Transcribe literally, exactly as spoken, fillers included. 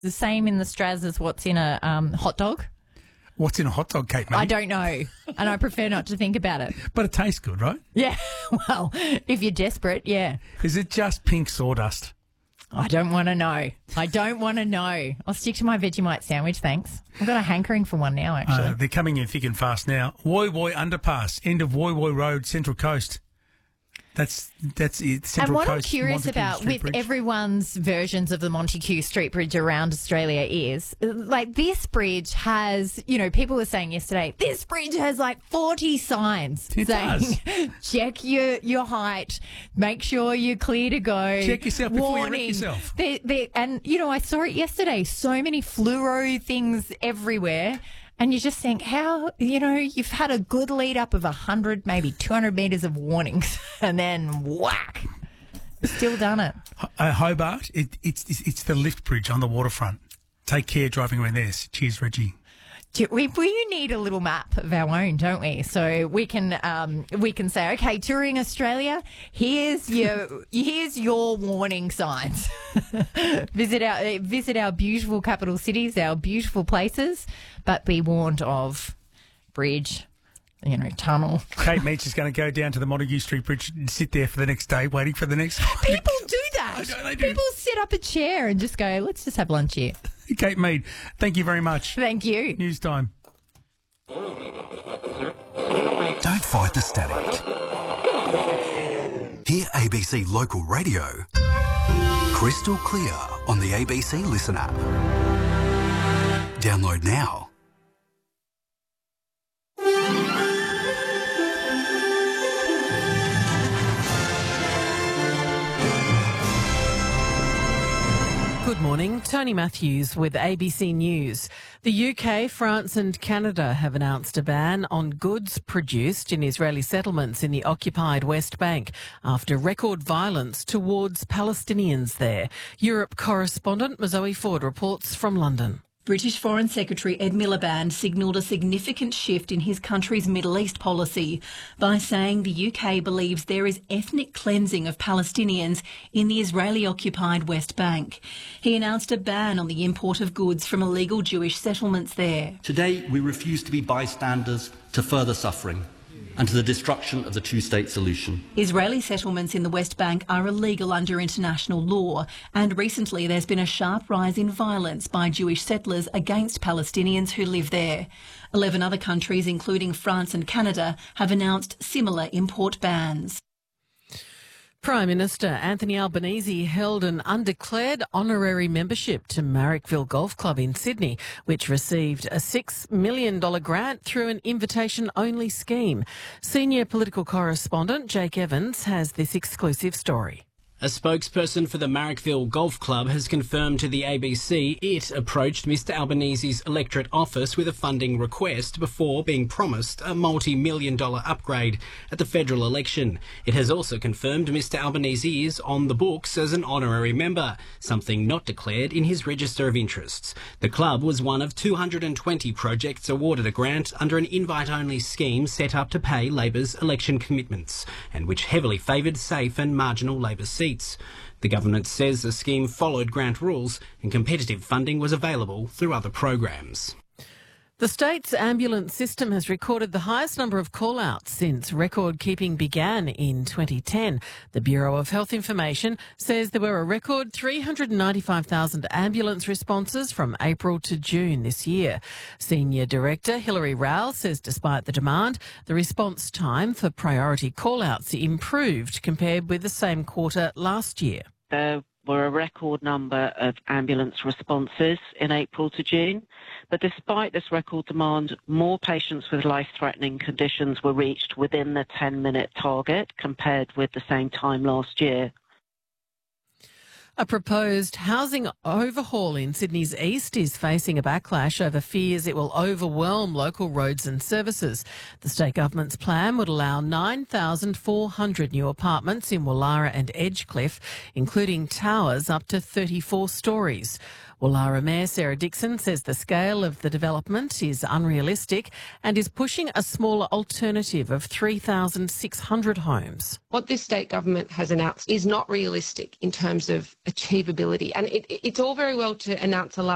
the same in the Straz as what's in a um, hot dog? What's in a hot dog, Kate, mate? I don't know, and I prefer not to think about it. But it tastes good, right? Yeah, well, if you're desperate, yeah. Is it just pink sawdust? I don't want to know. I don't want to know. I'll stick to my Vegemite sandwich, thanks. I've got a hankering for one now, actually. Uh, they're coming in thick and fast now. Woy Woy Underpass, end of Woy Woy Road, Central Coast. That's that's it. Central and what Coast, I'm curious Montague about Street with Bridge. everyone's versions of the Montague Street Bridge around Australia is, like, this bridge has, you know, people were saying yesterday, this bridge has like forty signs It saying, does. check your, your height, make sure you're clear to go. Check yourself before you wreck warning. yourself. They, they, and, you know, I saw it yesterday, so many fluoro things everywhere. And you just think, how, you know, you've had a good lead up of one hundred, maybe two hundred metres of warnings, and then whack, still done it. Uh, Hobart, it, it's, it's it's the lift bridge on the waterfront. Take care driving around there. Cheers, Reggie. Do- We, we need a little map of our own, don't we? So we can um, we can say, okay, touring Australia, here's your here's your warning signs. visit our visit our beautiful capital cities, our beautiful places, but be warned of bridge, you know, tunnel. Kate Meach is going to go down to the Montague Street Bridge and sit there for the next day waiting for the next... People do that. I know they do. People sit up a chair and just go, let's just have lunch here. Kate Mead, thank you very much. Thank you. News time. Don't fight the static. Hear A B C Local Radio crystal clear on the A B C Listen app. Download now. Good morning, Tony Matthews with A B C News. The U K, France and Canada have announced a ban on goods produced in Israeli settlements in the occupied West Bank after record violence towards Palestinians there. Europe correspondent Mazoe Ford reports from London. British Foreign Secretary Ed Miliband signalled a significant shift in his country's Middle East policy by saying the U K believes there is ethnic cleansing of Palestinians in the Israeli-occupied West Bank. He announced a ban on the import of goods from illegal Jewish settlements there. Today, we refuse to be bystanders to further suffering and to the destruction of the two-state solution. Israeli settlements in the West Bank are illegal under international law, and recently there's been a sharp rise in violence by Jewish settlers against Palestinians who live there. Eleven other countries, including France and Canada, have announced similar import bans. Prime Minister Anthony Albanese held an undeclared honorary membership to Marrickville Golf Club in Sydney, which received a six million dollars grant through an invitation-only scheme. Senior political correspondent Jake Evans has this exclusive story. A spokesperson for the Marrickville Golf Club has confirmed to the A B C it approached Mr Albanese's electorate office with a funding request before being promised a multi-million dollar upgrade at the federal election. It has also confirmed Mr Albanese is on the books as an honorary member, something not declared in his register of interests. The club was one of two hundred twenty projects awarded a grant under an invite-only scheme set up to pay Labor's election commitments, and which heavily favoured safe and marginal Labor seats. The government says the scheme followed grant rules and competitive funding was available through other programs. The state's ambulance system has recorded the highest number of call-outs since record-keeping began in twenty ten. The Bureau of Health Information says there were a record three hundred ninety-five thousand ambulance responses from April to June this year. Senior Director Hilary Rowell says despite the demand, the response time for priority call-outs improved compared with the same quarter last year. There were a record number of ambulance responses in April to June, but despite this record demand, more patients with life-threatening conditions were reached within the ten-minute target compared with the same time last year. A proposed housing overhaul in Sydney's east is facing a backlash over fears it will overwhelm local roads and services. The state government's plan would allow nine thousand four hundred new apartments in Woollahra and Edgecliff, including towers up to thirty-four storeys. Woollahra Mayor Sarah Dixon says the scale of the development is unrealistic and is pushing a smaller alternative of three thousand six hundred homes. What this state government has announced is not realistic in terms of achievability, and it, it's all very well to announce a large